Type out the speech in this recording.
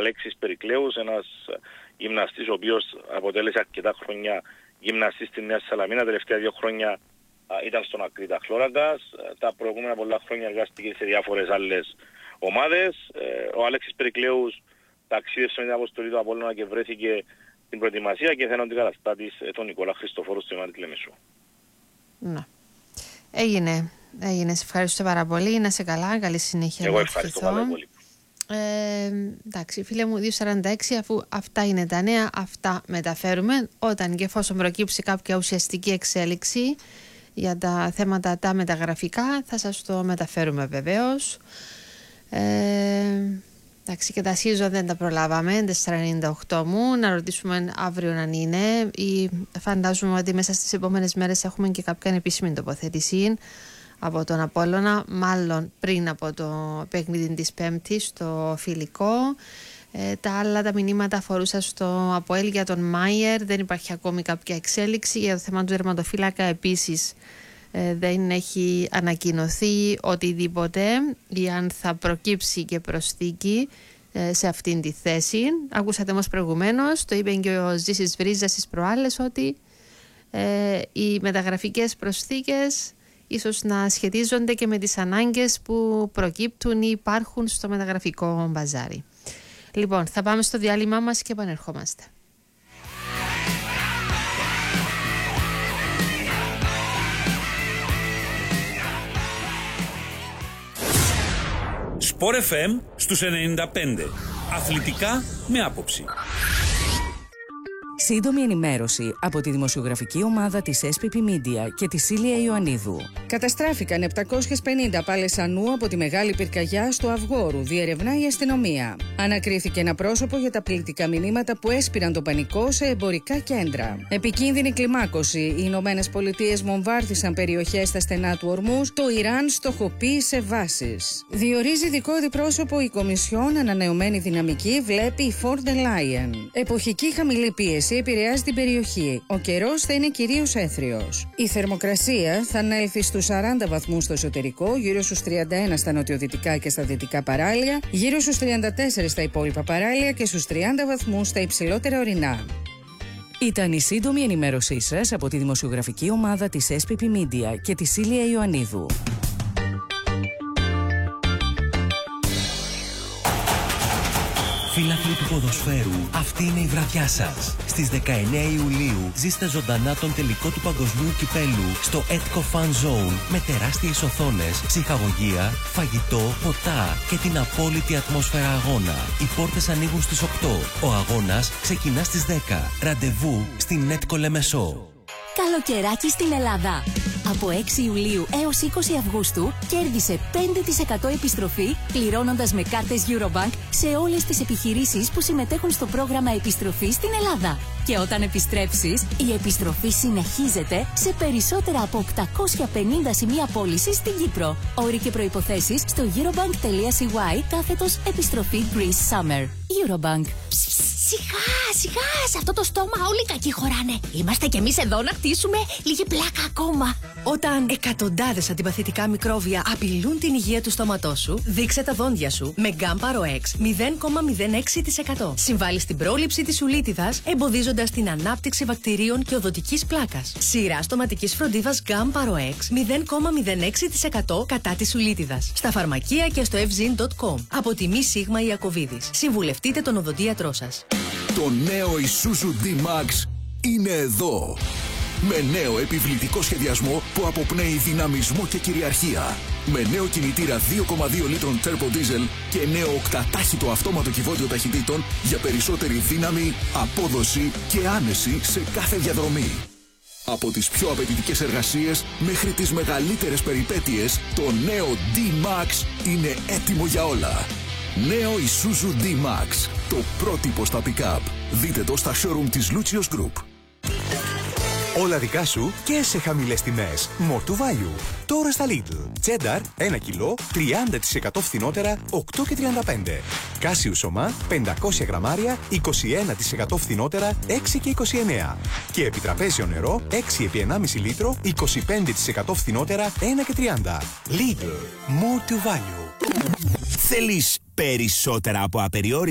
Αλέξης Περικλέους, ένας γυμναστής ο οποίος αποτέλεσε αρκετά χρόνια γυμναστής στη Νέα Σαλαμίνα, τελευταία 2 χρόνια ήταν στον Ακρίτα Χλώρακας, τα προηγούμενα πολλά χρόνια εργάστηκε σε διάφορες άλλες ομάδες. Ο Αλέξης Περικλέους ταξίδευσε με την αποστολή του Απόλλωνα και βρέθηκε στην προετοιμασία και θα είναι αντικαταστάτης τον Νικόλα Χριστοφόρου στο Ιμάνι Λεμεσού. Να. Έγινε. Σε ευχαριστώ πάρα πολύ. Να σε καλά. Καλή συνέχεια. Εγώ ευχαριστώ πάρα πολύ. Εντάξει, φίλε μου, 2.46, αφού αυτά είναι τα νέα, αυτά μεταφέρουμε. Όταν και εφόσον προκύψει κάποια ουσιαστική εξέλιξη για τα θέματα τα μεταγραφικά, θα σας το μεταφέρουμε βεβαίως. Εντάξει, και τα ΣΥΖΟ δεν τα προλάβαμε, 4.98 μου, να ρωτήσουμε αύριο αν είναι, ή φαντάζομαι ότι μέσα στις επόμενες μέρες έχουμε και κάποια επίσημη τοποθέτηση από τον Απόλλωνα, μάλλον πριν από το παιχνίδι της Πέμπτης στο φιλικό. Τα άλλα τα μηνύματα αφορούσαν στο ΑΠΟΕΛ για τον Μάιερ, δεν υπάρχει ακόμη κάποια εξέλιξη. Για το θέμα του τερματοφύλακα επίσης δεν έχει ανακοινωθεί οτιδήποτε ή αν θα προκύψει και προσθήκη σε αυτήν τη θέση. Ακούσατε όμως προηγουμένως, το είπε και ο Ζήσης Βρίζας στις προάλλες, ότι οι μεταγραφικές προσθήκες ίσως να σχετίζονται και με τις ανάγκες που προκύπτουν ή υπάρχουν στο μεταγραφικό μπαζάρι. Λοιπόν, θα πάμε στο διάλειμμα μας και επανερχόμαστε. Sport FM στους 95. Αθλητικά με άποψη. Σύντομη ενημέρωση από τη δημοσιογραφική ομάδα της SPP Media και τη Σίλια Ιωαννίδου. Καταστράφηκαν 750 πάλες ανού από τη μεγάλη πυρκαγιά στο Αυγόρου, διερευνά η αστυνομία. Ανακρίθηκε ένα πρόσωπο για τα πληκτικά μηνύματα που έσπηραν το πανικό σε εμπορικά κέντρα. Επικίνδυνη κλιμάκωση. Οι Ηνωμένες Πολιτείες βομβάρδισαν περιοχές στα στενά του Ορμούζ. Το Ιράν στοχοποίησε βάσεις. Διορίζει ειδικό αντιπρόσωπο η Κομισιόν. Ανανεωμένη δυναμική βλέπει η Ford Lion. Εποχική χαμηλή πίεση επηρεάζει την περιοχή. Ο καιρός θα είναι κυρίως έθριος. Η θερμοκρασία θα ανέλθει στους 40 βαθμούς στο εσωτερικό, γύρω στους 31 στα νοτιοδυτικά και στα δυτικά παράλια, γύρω στους 34 στα υπόλοιπα παράλια και στους 30 βαθμούς στα υψηλότερα ορεινά. Ήταν η σύντομη ενημέρωσή σας από τη δημοσιογραφική ομάδα της SPP Media και τη Σίλια Ιωαννίδου. Φίλαθλοι του ποδοσφαίρου, αυτή είναι η βραδιά σας. Στις 19 Ιουλίου ζήστε ζωντανά τον τελικό του Παγκοσμίου Κυπέλου στο Etco Fan Zone με τεράστιες οθόνες, ψυχαγωγία, φαγητό, ποτά και την απόλυτη ατμόσφαιρα αγώνα. Οι πόρτες ανοίγουν στις 8. Ο αγώνας ξεκινά στις 10. Ραντεβού στην Etco Λεμεσό. Καλοκαιράκι στην Ελλάδα. Από 6 Ιουλίου έως 20 Αυγούστου κέρδισε 5% επιστροφή πληρώνοντας με κάρτες Eurobank σε όλες τις επιχειρήσεις που συμμετέχουν στο πρόγραμμα επιστροφής στην Ελλάδα. Και όταν επιστρέψεις, η επιστροφή συνεχίζεται σε περισσότερα από 850 σημεία πώλησης στην Κύπρο. Όροι και προϋποθέσεις στο eurobank.cy/επιστροφή Greece Summer. Eurobank. Σιγά, σε αυτό το στόμα όλοι οι κακοί χωράνε. Είμαστε κι εμείς εδώ να χτίσουμε λίγη πλάκα ακόμα. Όταν εκατοντάδες αντιπαθητικά μικρόβια απειλούν την υγεία του στόματός σου, δείξε τα δόντια σου με Γκάμπαρο X 0,06%. Συμβάλλει στην πρόληψη της ουλίτιδας, εμποδίζοντας την ανάπτυξη βακτηρίων και οδοτικής πλάκας. Σειρά στοματικής φροντίδας Γκάμπαρο X 0,06% κατά της ουλίτιδας. Στα φαρμακεία και στο fzin.com. Από τη Μη Σίγμα Ιακωβίδης. Συμβουλευτείτε τον οδοντίατρό σας. Το νέο Isuzu D-Max είναι εδώ. Με νέο επιβλητικό σχεδιασμό που αποπνέει δυναμισμό και κυριαρχία. Με νέο κινητήρα 2,2 λίτρων turbo diesel και νέο οκτατάχυτο αυτόματο κυβότιο ταχυτήτων για περισσότερη δύναμη, απόδοση και άνεση σε κάθε διαδρομή. Από τις πιο απαιτητικές εργασίες μέχρι τις μεγαλύτερες περιπέτειες, το νέο D-Max είναι έτοιμο για όλα. Νέο Isuzu D-Max, το πρότυπο στα pick-up. Δείτε το στα showroom της Lucius Group. Όλα δικά σου και σε χαμηλές τιμές. More to value. Τώρα στα Lidl. Cheddar 1 κιλό 30% φθηνότερα 8,35. Κάσιου σωμά 500 γραμμάρια 21% φθηνότερα 6,29. Και επιτραπέζιο νερό 6 επί 1,5 λίτρο 25% φθηνότερα 1,30. Lidl. More to value. Θέλεις περισσότερα από απεριόριστα?